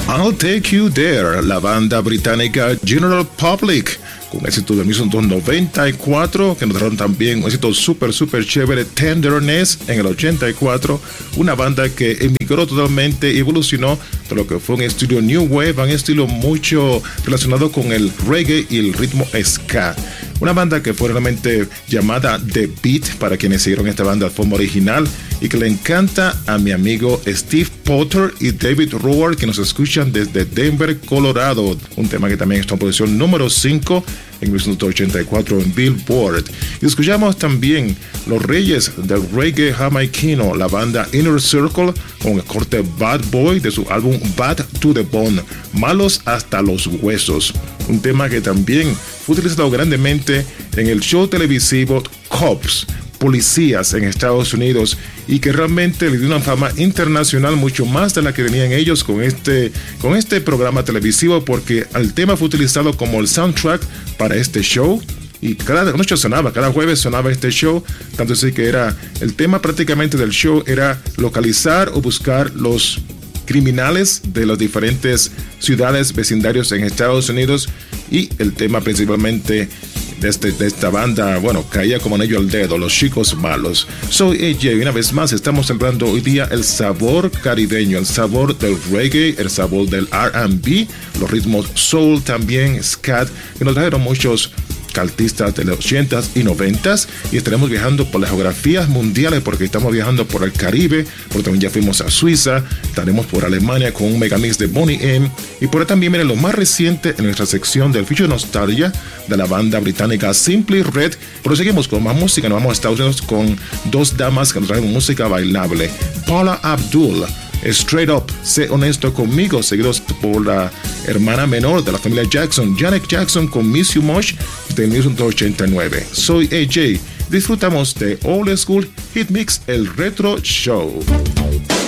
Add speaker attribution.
Speaker 1: I'll Take You There, la banda británica General Public, con éxito del 1994, que nos trajeron también un éxito súper chévere, Tenderness, en el 84, una banda que emigró totalmente y evolucionó de lo que fue un estilo New Wave a un estilo mucho relacionado con el reggae y el ritmo ska. Una banda que fue realmente llamada The Beat para quienes siguieron esta banda de forma original y que le encanta a mi amigo Steve Potter y David Roar, que nos escuchan desde Denver, Colorado. Un tema que también está en posición número 5 en 1984 en Billboard. Y escuchamos también los reyes del reggae jamaiquino, la banda Inner Circle, con el corte Bad Boy de su álbum Bad to the Bone, malos hasta los huesos. Un tema que también fue utilizado grandemente en el show televisivo Cops, policías en Estados Unidos, y que realmente le dio una fama internacional mucho más de la que tenían ellos con este programa televisivo, porque el tema fue utilizado como el soundtrack para este show. Y cada noche sonaba, cada jueves sonaba este show, tanto así que era el tema prácticamente del show era localizar o buscar los criminales de las diferentes ciudades, vecindarios en Estados Unidos, y el tema principalmente de esta banda, bueno, caía como anillo al dedo, los chicos malos. Soy AJ y una vez más estamos celebrando hoy día el sabor caribeño, el sabor del reggae, el sabor del R&B, los ritmos soul también, scat, que nos trajeron muchos artistas de los 80s y 90s, y estaremos viajando por las geografías mundiales porque estamos viajando por el Caribe, porque también ya fuimos a Suiza, estaremos por Alemania con un megamix de Boney M, y por ahí también miren lo más reciente en nuestra sección del Future Nostalgia de la banda británica Simply Red. Pero seguimos con más música, nos vamos a Estados Unidos con dos damas que nos traen música bailable. Paula Abdul, Straight Up, Sé Honesto Conmigo, seguidos por la hermana menor de la familia Jackson, Janet Jackson, con Miss You Much de 1989. Soy AJ, disfrutamos de Old School Hit Mix, el Retro Show.